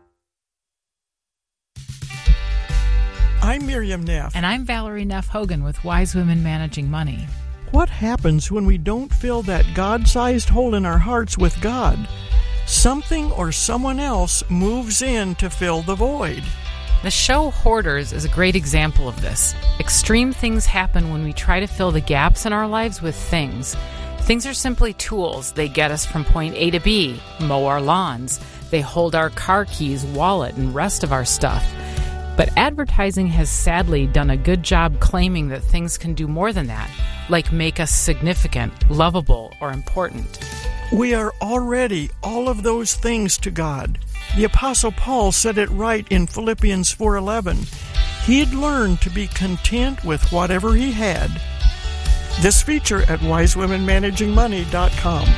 Speaker 5: I'm Miriam Neff.
Speaker 24: And I'm Valerie Neff Hogan with Wise Women Managing Money.
Speaker 5: What happens when we don't fill that God-sized hole in our hearts with God? Something or someone else moves in to fill the void.
Speaker 24: The show Hoarders is a great example of this. Extreme things happen when we try to fill the gaps in our lives with things. Things are simply tools. They get us from point A to B, mow our lawns. They hold our car keys, wallet, and rest of our stuff. But advertising has sadly done a good job claiming that things can do more than that, like make us significant, lovable, or important.
Speaker 5: We are already all of those things to God. The Apostle Paul said it right in Philippians four eleven. He'd learned to be content with whatever he had. This feature at wise women managing money dot com.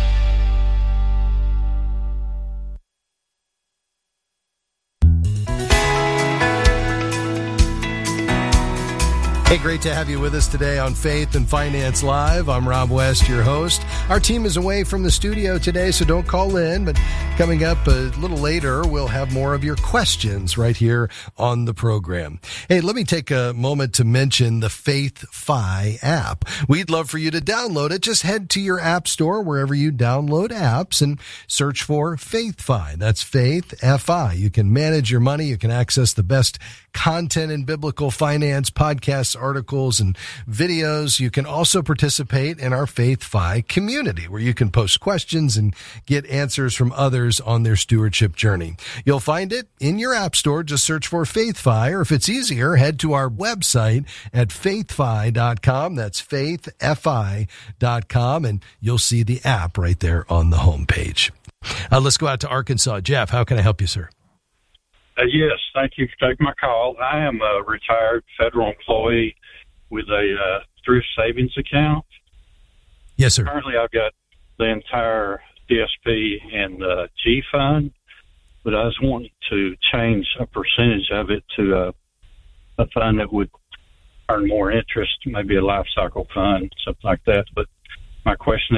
Speaker 16: Hey, great to have you with us today on Faith and Finance Live. I'm Rob West, your host. Our team is away from the studio today, so don't call in. But coming up a little later, we'll have more of your questions right here on the program. Hey, let me take a moment to mention the FaithFi app. We'd love for you to download it. Just head to your app store, wherever you download apps, and search for FaithFi. That's Faith, F I. You can manage your money. You can access the best content in biblical finance, podcasts, articles, and videos. You can also participate in our FaithFi community, where you can post questions and get answers from others others on their stewardship journey. You'll find it in your app store. Just search for FaithFi, or if it's easier, head to our website at faith fi dot com. That's faith fi dot com, and you'll see the app right there on the homepage. Uh, let's go out to Arkansas. Jeff, how can I help you, sir?
Speaker 6: Uh, yes, thank you for taking my call. I am a retired federal employee with a uh, thrift savings account.
Speaker 16: Yes, sir.
Speaker 6: Currently, I've got the entire D S P and uh, G fund, but I was wanting to change a percentage of it to a, a fund that would earn more interest, maybe a life cycle fund, something like that. But my question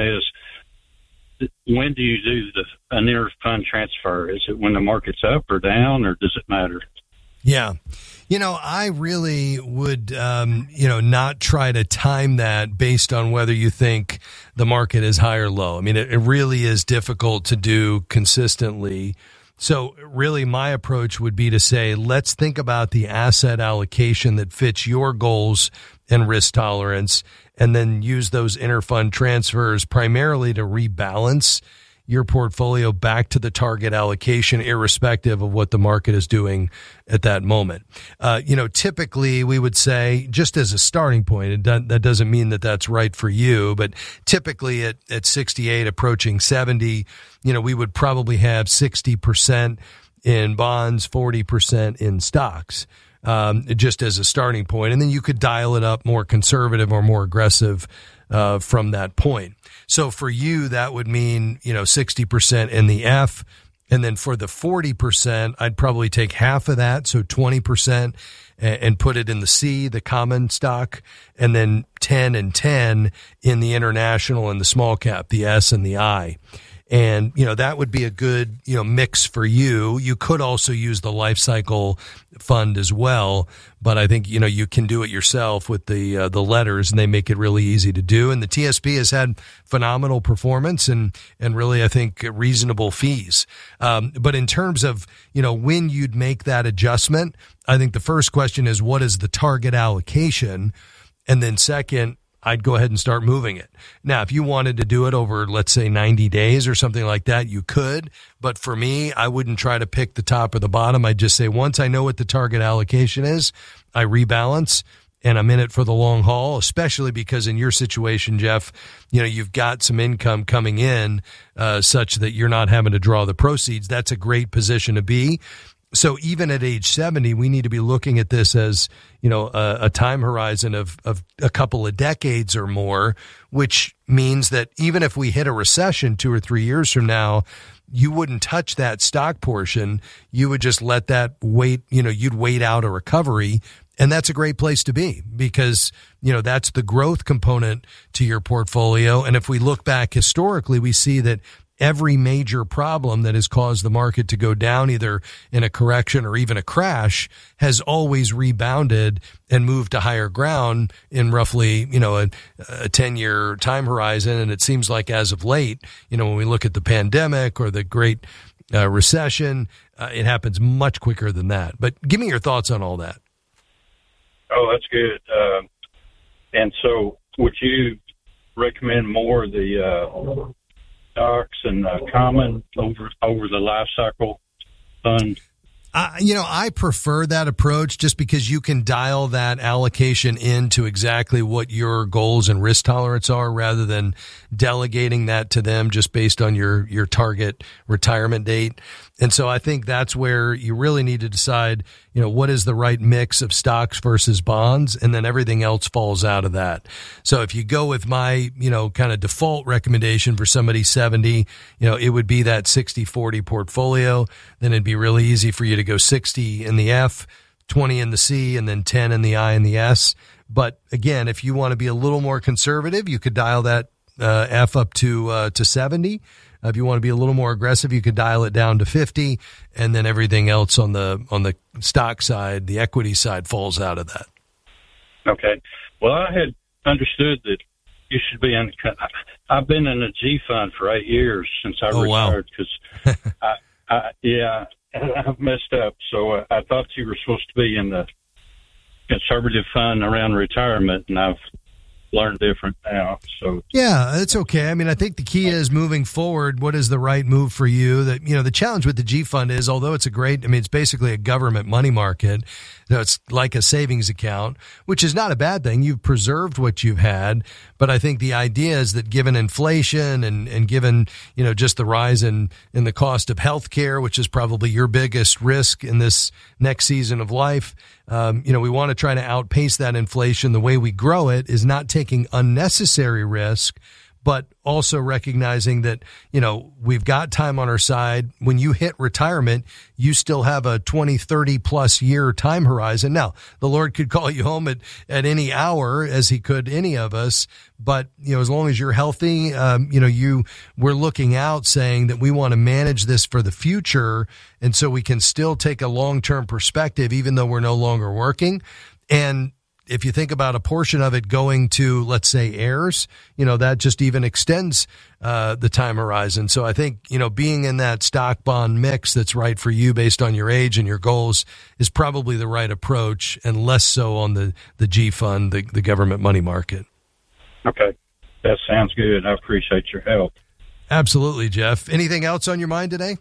Speaker 6: is, when do you do the an inter-fund transfer? Is it when the market's up or down, or does it matter?
Speaker 16: Yeah. You know, I really would, um, you know, not try to time that based on whether you think the market is high or low. I mean, it, it really is difficult to do consistently. So really my approach would be to say, let's think about the asset allocation that fits your goals and risk tolerance, and then use those inter-fund transfers primarily to rebalance your portfolio back to the target allocation, irrespective of what the market is doing at that moment. Uh, you know, typically we would say, just as a starting point, it doesn't, that doesn't mean that that's right for you, but typically at, at sixty-eight, approaching seventy, you know, we would probably have sixty percent in bonds, forty percent in stocks. Um, just as a starting point. And then you could dial it up more conservative or more aggressive uh, from that point. So for you, that would mean, you know, sixty percent in the F. And then for the forty percent, I'd probably take half of that, so twenty percent, and, and put it in the C, the common stock, and then ten and ten in the international and the small cap, the S and the I. And, you know, that would be a good, you know, mix for you. You could also use the life cycle fund as well, but I think, you know, you can do it yourself with the uh, the letters, and they make it really easy to do. And the T S P has had phenomenal performance and, and really, I think, reasonable fees. Um, but in terms of, you know, when you'd make that adjustment, I think the first question is, what is the target allocation? And then second, I'd go ahead and start moving it. Now, if you wanted to do it over, let's say, ninety days or something like that, you could. But for me, I wouldn't try to pick the top or the bottom. I'd just say, once I know what the target allocation is, I rebalance, and I'm in it for the long haul, especially because in your situation, Jeff, you know, you've got some income coming in uh, such that you're not having to draw the proceeds. That's a great position to be. So even at age seventy, we need to be looking at this as, you know, a, a time horizon of, of a couple of decades or more, which means that even if we hit a recession two or three years from now, you wouldn't touch that stock portion. You would just let that wait, you know, you'd wait out a recovery. And that's a great place to be because, you know, that's the growth component to your portfolio. And if we look back historically, we see that every major problem that has caused the market to go down, either in a correction or even a crash, has always rebounded and moved to higher ground in roughly, you know, a, a ten-year time horizon. And it seems like as of late, you know, when we look at the pandemic or the Great uh, Recession, uh, it happens much quicker than that. But give me your thoughts on all that.
Speaker 6: Oh, that's good. Uh, and so would you recommend more the uh, stocks and uh, common over over the life cycle fund?
Speaker 16: Uh, you know, I prefer that approach just because you can dial that allocation into exactly what your goals and risk tolerance are rather than delegating that to them just based on your, your target retirement date. And so I think that's where you really need to decide, you know, what is the right mix of stocks versus bonds, and then everything else falls out of that. So if you go with my, you know, kind of default recommendation for somebody seventy, you know, it would be that sixty forty portfolio. Then it'd be really easy for you to go sixty in the F, twenty in the C, and then ten in the I and the S. But again, if you want to be a little more conservative, you could dial that uh, F up to uh, to seventy. Uh, if you want to be a little more aggressive, you could dial it down to fifty, and then everything else on the on the stock side, the equity side, falls out of that.
Speaker 6: Okay. Well, I had understood that you should be in. I've been in a G fund for eight years since I
Speaker 16: oh,
Speaker 6: retired because, I, I, yeah, I've messed up. So uh, I thought you were supposed to be in the conservative fund around retirement, and I've learn different now. So
Speaker 16: yeah, that's okay. I mean, I think the key is moving forward. What is the right move for you? That, you know, the challenge with the G Fund is, although it's a great, I mean, it's basically a government money market. You know, it's like a savings account, which is not a bad thing. You've preserved what you've had, but I think the idea is that given inflation and, and given, you know, just the rise in, in the cost of healthcare, which is probably your biggest risk in this next season of life, um, you know, we want to try to outpace that inflation. The way we grow it is not taking unnecessary risk, but also recognizing that, you know, we've got time on our side. When you hit retirement, you still have a twenty, thirty plus year time horizon. Now, the Lord could call you home at, at any hour, as he could any of us. But, you know, as long as you're healthy, um, you know, you, we're looking out saying that we want to manage this for the future. And so we can still take a long-term perspective, even though we're no longer working. And if you think about a portion of it going to, let's say, heirs, you know, that just even extends uh, the time horizon. So I think, you know, being in that stock bond mix that's right for you based on your age and your goals is probably the right approach, and less so on the, the G Fund, the, the government money market.
Speaker 6: Okay. That sounds good. I appreciate your help.
Speaker 16: Absolutely, Jeff. Anything else on your mind today?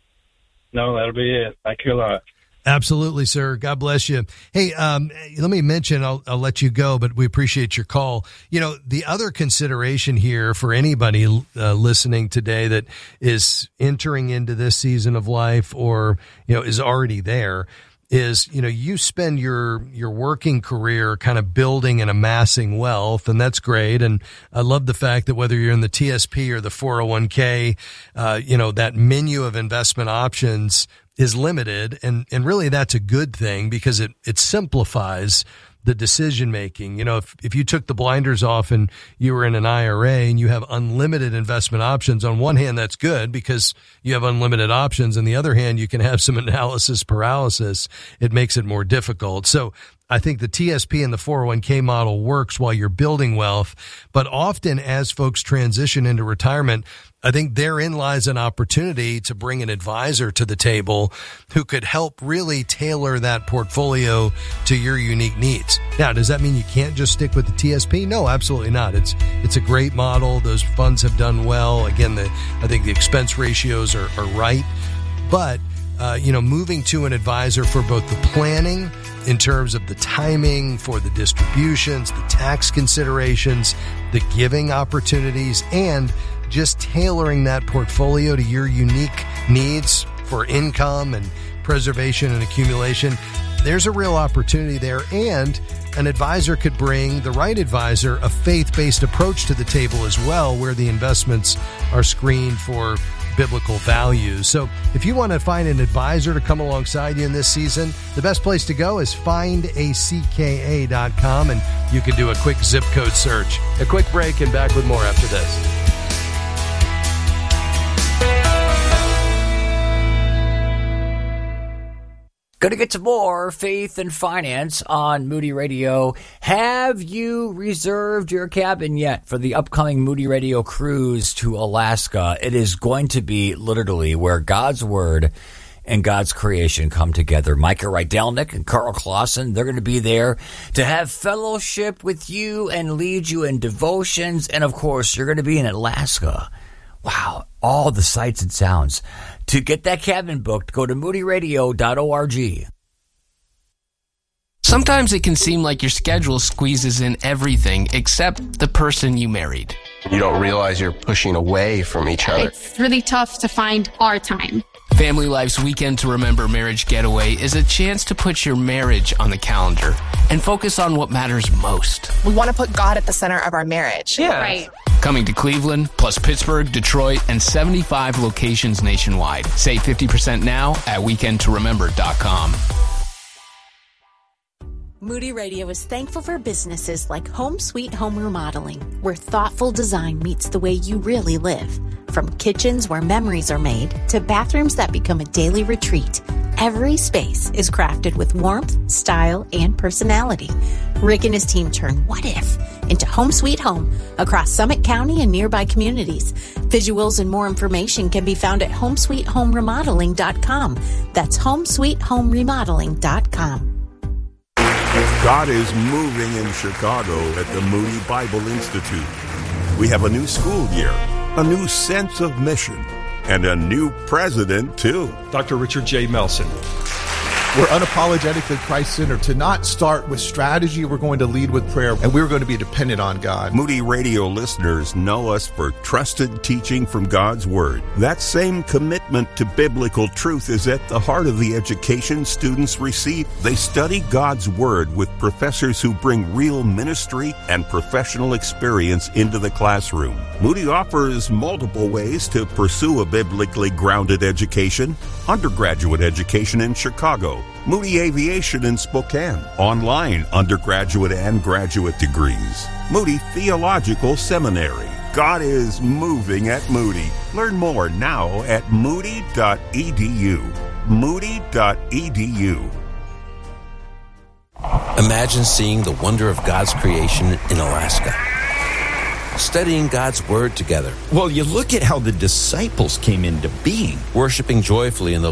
Speaker 6: No, that'll be it. Thank you a lot.
Speaker 16: Absolutely, sir. God bless you. Hey, um, let me mention, I'll, I'll let you go, but we appreciate your call. You know, the other consideration here for anybody uh, listening today that is entering into this season of life, or, you know, is already there, is, you know, you spend your, your working career kind of building and amassing wealth, and that's great. And I love the fact that whether you're in the T S P or the four oh one k, uh, you know, that menu of investment options is limited. And, and really that's a good thing, because it, it simplifies the decision making. You know, if, if you took the blinders off and you were in an I R A and you have unlimited investment options, on one hand, that's good because you have unlimited options. On the other hand, you can have some analysis paralysis. It makes it more difficult. So I think the T S P and the four oh one k model works while you're building wealth. But often as folks transition into retirement, I think therein lies an opportunity to bring an advisor to the table who could help really tailor that portfolio to your unique needs. Now, does that mean you can't just stick with the T S P? No, absolutely not. It's it's a great model. Those funds have done well. Again, the, I think the expense ratios are, are right. But, uh, you know, moving to an advisor for both the planning in terms of the timing, for the distributions, the tax considerations, the giving opportunities, and just tailoring that portfolio to your unique needs for income and preservation and accumulation, there's a real opportunity there. And an advisor could bring, the right advisor, a faith-based approach to the table as well, where the investments are screened for biblical values. So if you want to find an advisor to come alongside you in this season, the best place to go is find a c k a dot com, and you can do a quick zip code search. A quick break, and back with more after this.
Speaker 9: Going to get to more Faith and Finance on Moody Radio. Have you reserved your cabin yet for the upcoming Moody Radio cruise to Alaska? It is going to be literally where God's Word and God's creation come together. Micah Rydelnik and Carl Clausen, they're going to be there to have fellowship with you and lead you in devotions. And, of course, you're going to be in Alaska. Wow, all the sights and sounds. To get that cabin booked, go to moody radio dot org.
Speaker 7: Sometimes it can seem like your schedule squeezes in everything except the person you married.
Speaker 8: You don't realize you're pushing away from each other.
Speaker 10: It's really tough to find our time.
Speaker 7: Family Life's Weekend to Remember Marriage Getaway is a chance to put your marriage on the calendar and focus on what matters most.
Speaker 10: We want to put God at the center of our marriage.
Speaker 7: Yeah.
Speaker 10: Right.
Speaker 7: Coming to Cleveland, plus Pittsburgh, Detroit, and seventy-five locations nationwide. Save fifty percent now at weekend to remember dot com.
Speaker 21: Moody Radio is thankful for businesses like Home Sweet Home Remodeling, where thoughtful design meets the way you really live. From kitchens where memories are made to bathrooms that become a daily retreat, every space is crafted with warmth, style, and personality. Rick and his team turn what if into Home Sweet Home across Summit County and nearby communities. Visuals and more information can be found at home sweet home remodeling dot com. That's home sweet home remodeling dot com.
Speaker 2: God is moving in Chicago at the Moody Bible Institute. We have a new school year, a new sense of mission, and a new president, too.
Speaker 11: Doctor Richard J. Melson.
Speaker 13: We're unapologetically Christ-centered. To not start with strategy, we're going to lead with prayer, and we're going to be dependent on God.
Speaker 2: Moody Radio listeners know us for trusted teaching from God's Word. That same commitment to biblical truth is at the heart of the education students receive. They study God's Word with professors who bring real ministry and professional experience into the classroom. Moody offers multiple ways to pursue a biblically grounded education. Undergraduate education in Chicago, Moody Aviation in Spokane, online undergraduate and graduate degrees, Moody Theological Seminary. God is moving at Moody. Learn more now at moody dot e d u. moody dot e d u.
Speaker 14: Imagine seeing the wonder of God's creation in Alaska. Studying God's Word together.
Speaker 25: Well, you look at how the disciples came into being.
Speaker 14: Worshiping joyfully in the